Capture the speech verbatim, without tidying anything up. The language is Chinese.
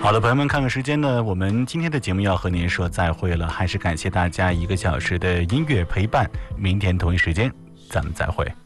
好的，朋友们，看看时间呢，我们今天的节目要和您说再会了，还是感谢大家一个小时的音乐陪伴，明天同一时间咱们再会。